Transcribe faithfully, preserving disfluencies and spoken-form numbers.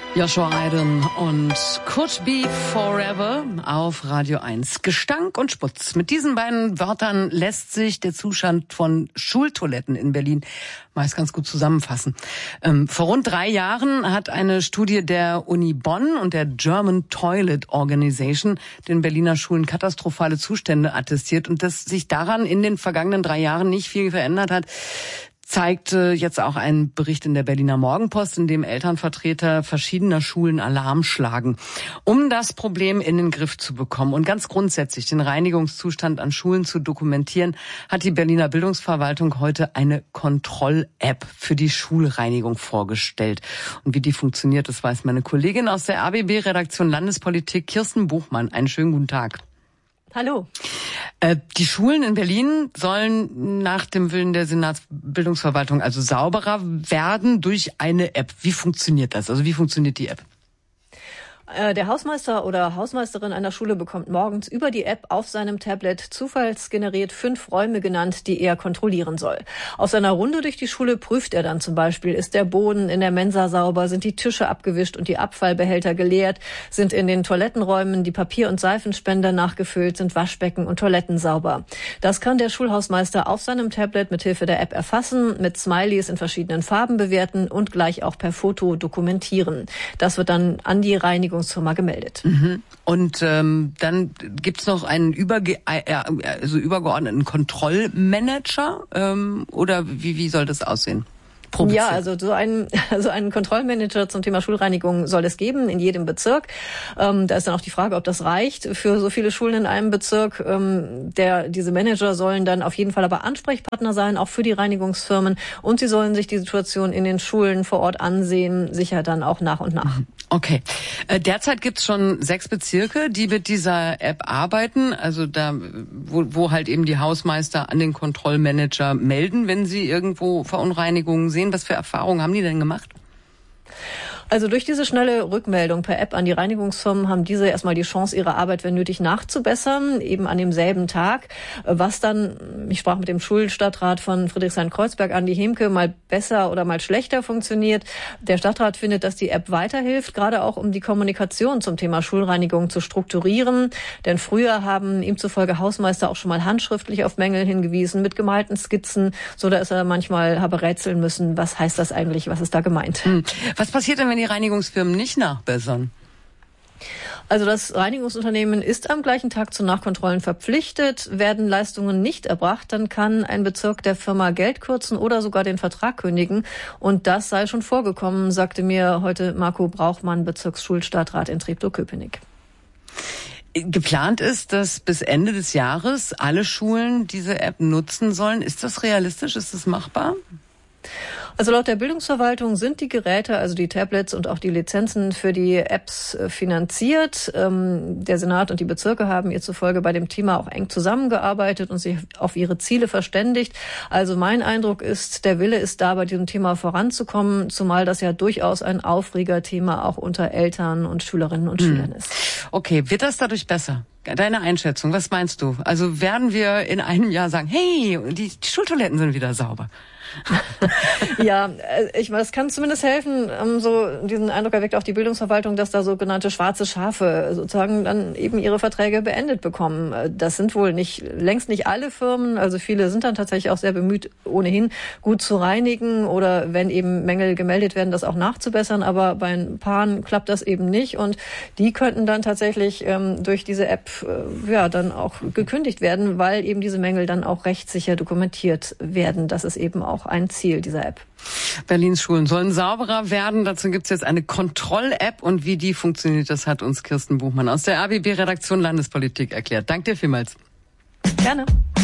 Joshua Haydn und Could Be Forever auf Radio eins. Gestank und Schmutz. Mit diesen beiden Wörtern lässt sich der Zustand von Schultoiletten in Berlin meist ganz gut zusammenfassen. Ähm, vor rund drei Jahren hat eine Studie der Uni Bonn und der German Toilet Organization den Berliner Schulen katastrophale Zustände attestiert. Und dass sich daran in den vergangenen drei Jahren nicht viel verändert hat, zeigte jetzt auch ein Bericht in der Berliner Morgenpost, in dem Elternvertreter verschiedener Schulen Alarm schlagen. Um das Problem in den Griff zu bekommen und ganz grundsätzlich den Reinigungszustand an Schulen zu dokumentieren, hat die Berliner Bildungsverwaltung heute eine Kontroll-App für die Schulreinigung vorgestellt. Und wie die funktioniert, das weiß meine Kollegin aus der R B B-Redaktion Landespolitik, Kirsten Buchmann. Einen schönen guten Tag. Hallo. Die Schulen in Berlin sollen nach dem Willen der Senatsbildungsverwaltung also sauberer werden durch eine App. Wie funktioniert das? Also wie funktioniert die App? Der Hausmeister oder Hausmeisterin einer Schule bekommt morgens über die App auf seinem Tablet zufallsgeneriert fünf Räume genannt, die er kontrollieren soll. Auf seiner Runde durch die Schule prüft er dann zum Beispiel, ist der Boden in der Mensa sauber, sind die Tische abgewischt und die Abfallbehälter geleert, sind in den Toilettenräumen die Papier- und Seifenspender nachgefüllt, sind Waschbecken und Toiletten sauber. Das kann der Schulhausmeister auf seinem Tablet mithilfe der App erfassen, mit Smileys in verschiedenen Farben bewerten und gleich auch per Foto dokumentieren. Das wird dann an die Reinigung Firma gemeldet. Mhm. Und ähm, dann gibt's noch einen überge äh, also übergeordneten Kontrollmanager ähm, oder wie, wie soll das aussehen? Ja, also so einen, also einen Kontrollmanager zum Thema Schulreinigung soll es geben in jedem Bezirk. Ähm, da ist dann auch die Frage, ob das reicht für so viele Schulen in einem Bezirk. Ähm, der, diese Manager sollen dann auf jeden Fall aber Ansprechpartner sein, auch für die Reinigungsfirmen. Und sie sollen sich die Situation in den Schulen vor Ort ansehen, sicher dann auch nach und nach. Okay. Äh, derzeit gibt's schon sechs Bezirke, die mit dieser App arbeiten. Also da, wo, wo halt eben die Hausmeister an den Kontrollmanager melden, wenn sie irgendwo Verunreinigungen sehen. Was für Erfahrungen haben die denn gemacht? Also durch diese schnelle Rückmeldung per App an die Reinigungsfirmen haben diese erstmal die Chance, ihre Arbeit, wenn nötig, nachzubessern, eben an demselben Tag. Was dann, ich sprach mit dem Schulstadtrat von Friedrichshain-Kreuzberg, Andi Hemke, mal besser oder mal schlechter funktioniert. Der Stadtrat findet, dass die App weiterhilft, gerade auch um die Kommunikation zum Thema Schulreinigung zu strukturieren. Denn früher haben ihm zufolge Hausmeister auch schon mal handschriftlich auf Mängel hingewiesen, mit gemalten Skizzen, so dass er manchmal habe rätseln müssen, was heißt das eigentlich, was ist da gemeint. Hm. Was passiert denn, wenn die Reinigungsfirmen nicht nachbessern? Also das Reinigungsunternehmen ist am gleichen Tag zu Nachkontrollen verpflichtet. Werden Leistungen nicht erbracht, dann kann ein Bezirk der Firma Geld kürzen oder sogar den Vertrag kündigen. Und das sei schon vorgekommen, sagte mir heute Marco Brauchmann, Bezirksschulstadtrat in Treptow-Köpenick. Geplant ist, dass bis Ende des Jahres alle Schulen diese App nutzen sollen. Ist das realistisch? Ist das machbar? Also laut der Bildungsverwaltung sind die Geräte, also die Tablets und auch die Lizenzen für die Apps finanziert. Der Senat und die Bezirke haben ihr zufolge bei dem Thema auch eng zusammengearbeitet und sich auf ihre Ziele verständigt. Also mein Eindruck ist, der Wille ist da, bei diesem Thema voranzukommen, zumal das ja durchaus ein Aufregerthema auch unter Eltern und Schülerinnen und Schülern ist. Okay, wird das dadurch besser? Deine Einschätzung, was meinst du? Also werden wir in einem Jahr sagen, hey, die Schultoiletten sind wieder sauber? Ja, ich meine, es kann zumindest helfen, um so diesen Eindruck erweckt auch die Bildungsverwaltung, dass da sogenannte schwarze Schafe sozusagen dann eben ihre Verträge beendet bekommen. Das sind wohl nicht längst nicht alle Firmen, also viele sind dann tatsächlich auch sehr bemüht, ohnehin gut zu reinigen oder wenn eben Mängel gemeldet werden, das auch nachzubessern, aber bei ein paar klappt das eben nicht und die könnten dann tatsächlich ähm, durch diese App äh, ja dann auch gekündigt werden, weil eben diese Mängel dann auch rechtssicher dokumentiert werden. Das ist eben auch ein Ziel dieser App. Berlins Schulen sollen sauberer werden. Dazu gibt es jetzt eine Kontroll-App und wie die funktioniert, das hat uns Kirsten Buchmann aus der R B B-Redaktion Landespolitik erklärt. Danke dir vielmals. Gerne.